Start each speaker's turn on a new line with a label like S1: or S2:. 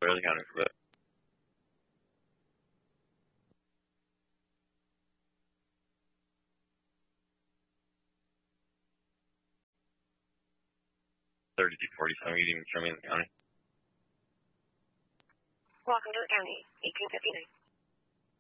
S1: Flair County for a bit. $32.47. You can show me in the county.
S2: Welcome to the county. 1859.